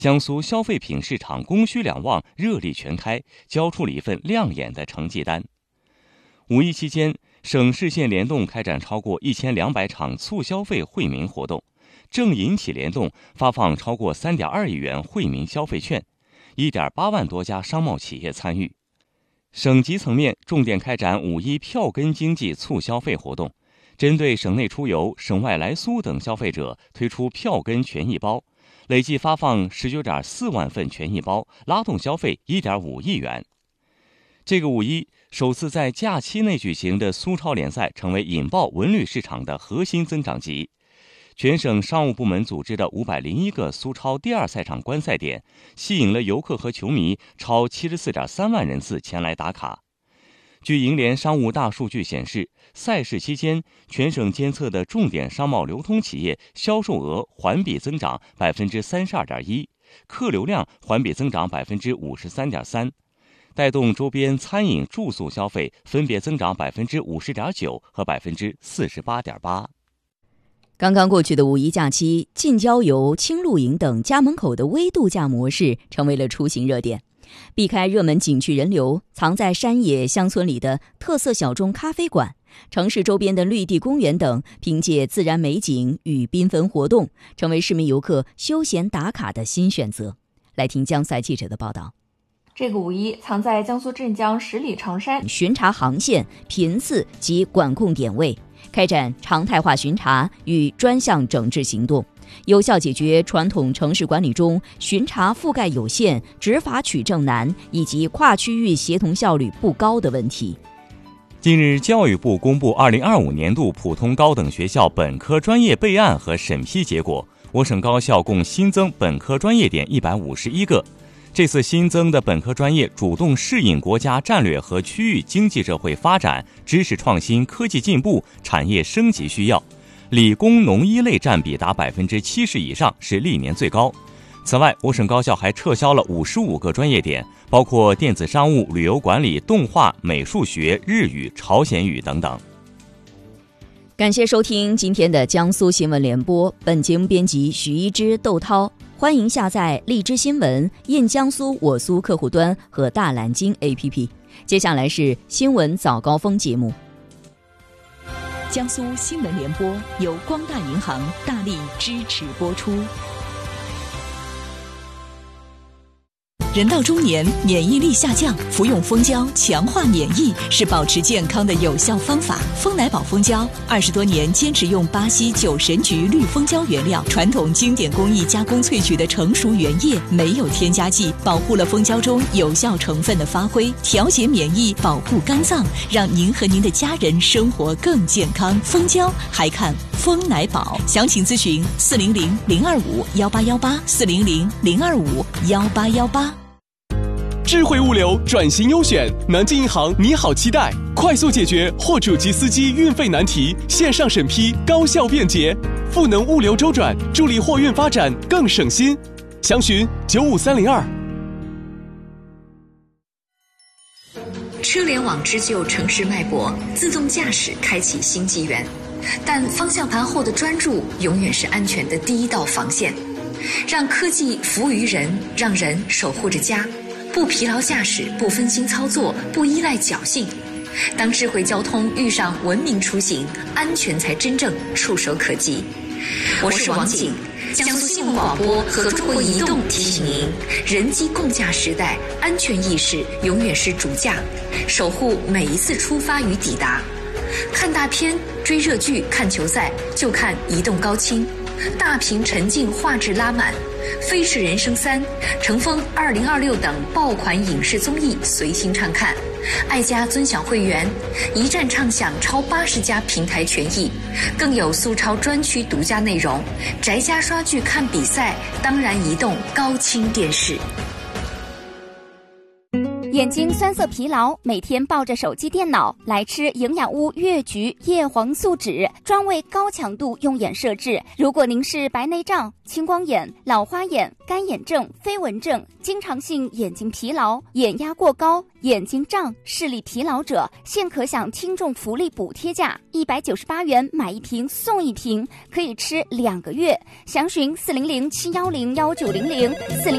江苏消费品市场供需两旺，热力全开，交出了一份亮眼的成绩单。五一期间，省市县联动开展超过1200场促消费惠民活动，正银企联动发放超过3.2亿元惠民消费券，1.8万多家商贸企业参与。省级层面重点开展五一票根经济促消费活动，针对省内出游、省外来苏等消费者推出票根权益包，累计发放19.4万份权益包，拉动消费1.5亿元。这个五一首次在假期内举行的苏超联赛成为引爆文旅市场的核心增长极。全省商务部门组织的501个苏超第二赛场观赛点，吸引了游客和球迷超74.3万人次前来打卡。据银联商务大数据显示，赛事期间，全省监测的重点商贸流通企业销售额环比增长32.1%，客流量环比增长53.3%，带动周边餐饮住宿消费分别增长50.9%和48.8%。 刚刚过去的五一假期，近郊游、轻露营等家门口的微度假模式成为了出行热点。避开热门景区人流，藏在山野乡村里的特色小众咖啡馆，城市周边的绿地公园等，凭借自然美景与缤纷活动，成为市民游客休闲打卡的新选择。来听江赛记者的报道。 这个五一，藏在江苏镇江10里长山， 巡查航线、频次及管控点位，开展常态化巡查与专项整治行动，有效解决传统城市管理中巡查覆盖有限、执法取证难以及跨区域协同效率不高的问题。 近日，教育部公布2025年度普通高等学校本科专业备案和审批结果，我省高校共新增本科专业点151个。这次新增的本科专业主动适应国家战略和区域经济社会发展、知识创新、科技进步、产业升级需要，理工农医类占比达70%以上，是历年最高。此外，我省高校还撤销了55个专业点，包括电子商务、旅游管理、动画、美术学、日语、朝鲜语等等。 感谢收听今天的江苏新闻联播，本节目编辑许一之、窦涛。欢迎下载荔枝新闻、印江苏我苏客户端和大蓝鲸 APP。 接下来是新闻早高峰节目。 江苏新闻联播由光大银行大力支持播出。人到中年，免疫力下降，服用蜂胶强化免疫是保持健康的有效方法。蜂奶宝蜂胶20多年坚持用巴西9神菊绿蜂胶原料，传统经典工艺加工萃取的成熟原液，没有添加剂，保护了蜂胶中有效成分的发挥，调节免疫，保护肝脏，让您和您的家人生活更健康。蜂胶还看蜂奶宝，详情咨询400-025-18818，400-025-18818。 智慧物流转型优选，南京银行你好期待，快速解决货主及司机运费难题，线上审批高效便捷，赋能物流周转，助力货运发展更省心。详询95302。 车联网织就城市脉搏，自动驾驶开启新纪元，但方向盘后的专注永远是安全的第一道防线。让科技服务于人，让人守护着家。不疲劳驾驶，不分心操作，不依赖侥幸。当智慧交通遇上文明出行，安全才真正触手可及。我是王景，江苏新闻广播和中国移动提醒您：人机共驾时代，安全意识永远是主驾，守护每一次出发与抵达。看大片、追热剧、看球赛，就看移动高清，大屏沉浸画质拉满。《飞驰人生3》、《乘风2026》等爆款影视综艺随心畅看，爱家尊享会员，一站畅享超80家平台权益，更有苏超专区独家内容。宅家刷剧看比赛，当然移动高清电视。 眼睛酸涩疲劳，每天抱着手机电脑来吃营养屋越橘叶黄素酯，专为高强度用眼设置。如果您是白内障、青光眼、老花眼、干眼症、飞蚊症、经常性眼睛疲劳、眼压过高、眼睛胀、视力疲劳者，现可享听众福利补贴价198元买一瓶送一瓶，可以吃2个月。详询400-710-1900